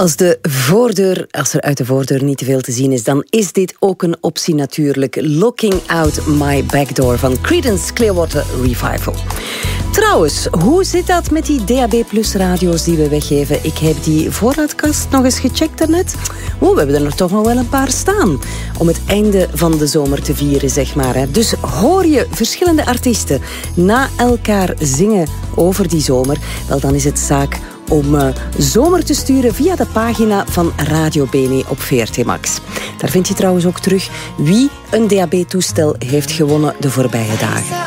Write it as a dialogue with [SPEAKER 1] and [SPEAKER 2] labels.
[SPEAKER 1] Als er uit de voordeur niet te veel te zien is, dan is dit ook een optie natuurlijk. Looking Out My Backdoor van Creedence Clearwater Revival. Trouwens, hoe zit dat met die DAB+ radio's die we weggeven? Ik heb die voorraadkast nog eens gecheckt daarnet. We hebben er toch nog wel een paar staan. Om het einde van de zomer te vieren, zeg maar. Hè. Dus hoor je verschillende artiesten na elkaar zingen over die zomer, wel, dan is het zaak om zomer te sturen via de pagina van Radio Bene op VRT Max. Daar vind je trouwens ook terug wie een DAB-toestel heeft gewonnen de voorbije dagen.